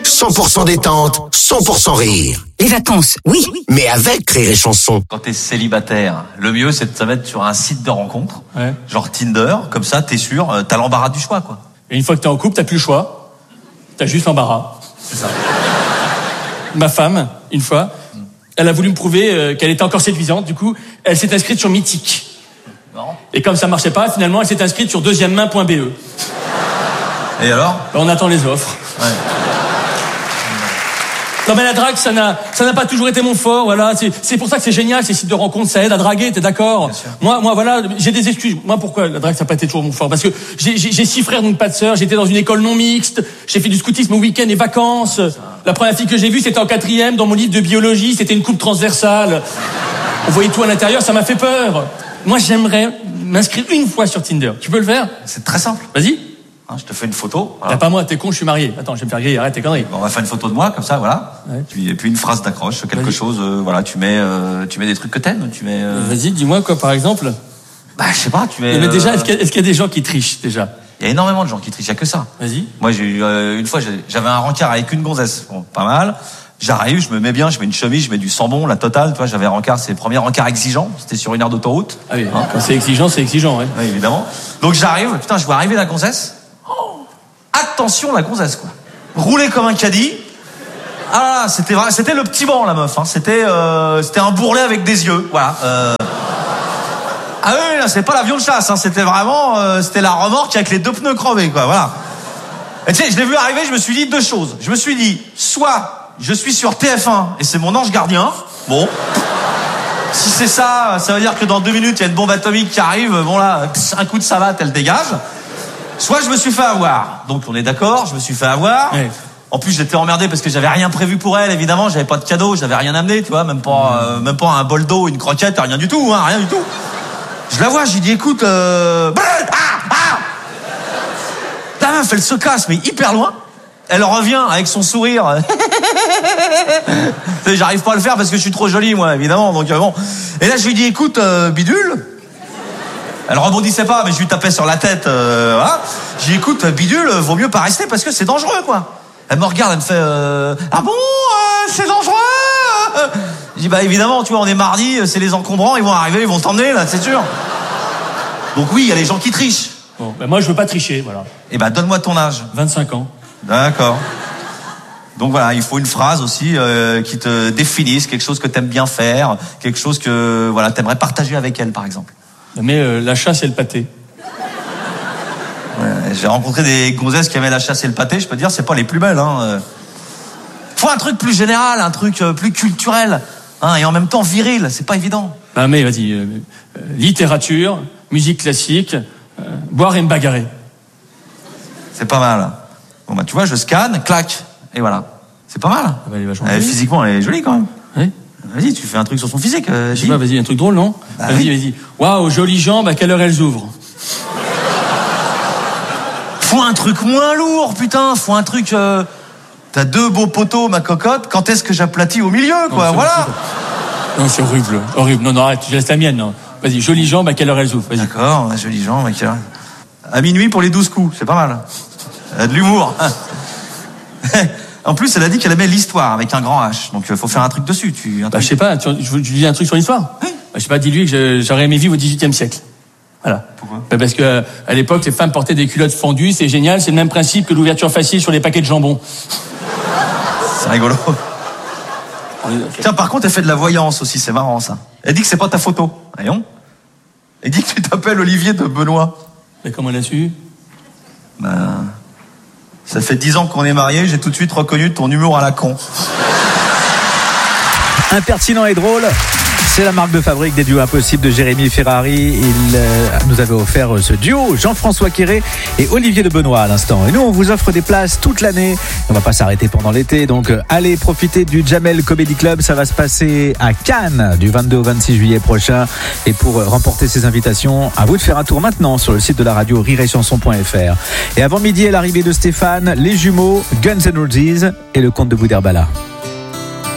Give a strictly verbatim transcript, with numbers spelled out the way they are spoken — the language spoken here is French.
cent pour cent détente, cent pour cent rire. Les vacances, oui. Mais avec Rire et Chanson. Quand t'es célibataire, le mieux c'est de te mettre sur un site de rencontre, Ouais. genre Tinder, comme ça t'es sûr, euh, t'as l'embarras du choix, quoi. Et une fois que t'es en couple, t'as plus le choix. T'as juste l'embarras. C'est ça. Ma femme, une fois, elle a voulu me prouver euh, qu'elle était encore séduisante. Du coup, elle s'est inscrite sur Mythique. Non. Et comme ça marchait pas, finalement, elle s'est inscrite sur deuxième main point b e. Et alors? Ben, on attend les offres. Ouais. Non mais la drague, ça n'a, ça n'a pas toujours été mon fort, voilà. C'est, c'est pour ça que c'est génial, ces sites de rencontres, ça aide à draguer, t'es d'accord? Bien sûr. Moi, moi, voilà, j'ai des excuses. Moi, pourquoi la drague, ça n'a pas été toujours mon fort? Parce que j'ai, j'ai, j'ai six frères, donc pas de sœurs. J'étais dans une école non mixte. J'ai fait du scoutisme au week-end et vacances. La première fille que j'ai vue, c'était en quatrième, dans mon livre de biologie. C'était une coupe transversale. On voyait tout à l'intérieur, ça m'a fait peur. Moi, j'aimerais m'inscrire une fois sur Tinder. Tu peux le faire? C'est très simple. Vas-y. Hein, je te fais une photo. Voilà. T'as pas moi, t'es con, je suis marié. Attends, je vais me faire griller, arrête tes conneries. On va faire une photo de moi, comme ça, voilà. Ouais. Puis, et puis une phrase d'accroche, quelque Vas-y. chose, euh, voilà, tu mets, euh, tu mets des trucs que t'aimes, tu mets, euh... Vas-y, dis-moi quoi, par exemple. bah, je sais pas, tu mets, Mais déjà, euh, est-ce qu'il y a, est-ce qu'il y a des gens qui trichent, déjà? il y a énormément de gens qui trichent, il y a que ça. Vas-y. Moi, j'ai eu, euh, une fois, j'ai- j'avais un rencard avec une gonzesse. Bon, pas mal. J'arrive, je me mets bien, je mets une chemise, je mets du sambon, la totale, tu vois, j'avais un rencard, c'est le premier rencard exigeant, c'était sur une aire d'autoroute. Ah oui, quand c'est exigeant, c'est exigeant, ouais. Oui, évidemment. Donc j'arrive, putain, je vois arriver la gonzesse. Oh, attention, la gonzesse, quoi. Roulée comme un caddie. Ah, là, c'était vrai, c'était le petit banc, la meuf, hein. C'était, euh, c'était un bourrelet avec des yeux, voilà. Euh... Ah oui, là, c'est pas l'avion de chasse, hein. C'était vraiment, euh, c'était la remorque avec les deux pneus crevés, quoi, voilà. Et tu sais, je l'ai vu arriver, je me suis dit deux choses. Je me suis dit, soit je suis sur T F un et c'est mon ange gardien. Bon. Si c'est ça, ça veut dire que dans deux minutes, il y a une bombe atomique qui arrive. Bon là, un coup de savate, elle dégage. Soit je me suis fait avoir. Donc on est d'accord, je me suis fait avoir. Ouais. En plus, j'étais emmerdé parce que j'avais rien prévu pour elle, évidemment. J'avais pas de cadeau, j'avais rien amené, tu vois. Même pas, euh, même pas un bol d'eau, une croquette, rien du tout, hein, rien du tout. Je la vois, j'ai dit, écoute, euh... ah, ah la meuf, elle se casse, mais hyper loin. Elle revient avec son sourire. J'arrive pas à le faire parce que je suis trop jolie, moi, évidemment. Donc euh, bon. Et là, je lui dis, écoute, euh, bidule. Elle rebondissait pas, mais je lui tapais sur la tête. Euh, voilà. Je lui dis, écoute, bidule, vaut mieux pas rester parce que c'est dangereux, quoi. Elle me regarde, elle me fait, euh, ah bon, euh, c'est dangereux. Je dis, bah évidemment, tu vois, on est mardi, c'est les encombrants, ils vont arriver, ils vont t'emmener, là, c'est sûr. Donc oui, il y a les gens qui trichent. Bon, ben moi, je veux pas tricher, voilà. Eh ben, donne-moi ton âge. vingt-cinq ans. D'accord. Donc voilà, il faut une phrase aussi euh, qui te définisse, quelque chose que t'aimes bien faire, quelque chose que voilà t'aimerais partager avec elle, par exemple. Mais euh, la chasse et le pâté. Ouais, j'ai rencontré des gonzesses qui aimaient la chasse et le pâté. Je peux te dire, c'est pas les plus belles. Hein. Faut un truc plus général, un truc euh, plus culturel, hein, et en même temps viril. C'est pas évident. Ah mais vas-y, euh, euh, littérature, musique classique, euh, boire et me bagarrer. C'est pas mal. Bon bah tu vois, je scanne, clac, et voilà. C'est pas mal. Ah bah, elle est vachement Elle, jolie. physiquement, elle est jolie quand même. Oui. Vas-y, tu fais un truc sur son physique. Euh, Je sais dis. pas, vas-y, un truc drôle, non? Bah Vas-y, oui. vas-y. Waouh, jolies jambes, à quelle heure elles ouvrent? Faut un truc moins lourd, putain. Faut un truc. Euh... T'as deux beaux poteaux, ma cocotte. Quand est-ce que j'aplatis au milieu, quoi? Non, c'est- Voilà. Non, c'est horrible, horrible. Non, non, arrête, je laisse la mienne, non. Vas-y, jolies jambes, à quelle heure elles ouvrent? Vas-y. D'accord, on a joli gens, mec. À minuit pour les douze coups, c'est pas mal. Elle a de l'humour. En plus, elle a dit qu'elle aimait l'histoire avec un grand H. Donc, il faut faire un truc dessus. Tu, un Bah, truc... je sais pas, tu, je, je dis un truc sur l'histoire. Oui. Bah, je sais pas, dis-lui que je- j'aurais aimé vivre au dix-huitième siècle. Voilà. Pourquoi? Bah, parce que euh, à l'époque, les femmes portaient des culottes fendues, c'est génial, c'est le même principe que l'ouverture facile sur les paquets de jambon. C'est rigolo. Tiens, par contre, elle fait de la voyance aussi, c'est marrant ça. Elle dit que c'est pas ta photo. Voyons. Elle dit que tu t'appelles Olivier de Benoît. Mais comment elle a su? Ben, ça fait dix ans qu'on est mariés, j'ai tout de suite reconnu ton humour à la con. Impertinent et drôle, c'est la marque de fabrique des duos impossibles de Jérémy Ferrari. Il euh, nous avait offert ce duo, Jean-François Quéré et Olivier de Benoît à l'instant. Et nous, on vous offre des places toute l'année. On va pas s'arrêter pendant l'été, donc euh, allez profiter du Jamel Comedy Club. Ça va se passer à Cannes du vingt-deux au vingt-six juillet prochain. Et pour euh, remporter ces invitations, à vous de faire un tour maintenant sur le site de la radio rire et chanson point f r. Et avant midi, à l'arrivée de Stéphane, les jumeaux, Guns N' Roses et le comte de Boudherbala.